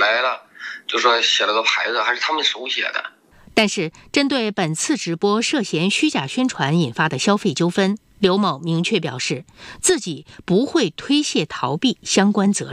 来了，就说写了个牌子，还是他们手写的。 但是，针对本次直播涉嫌虚假宣传引发的消费纠纷，刘某明确表示，自己不会推卸逃避相关责任。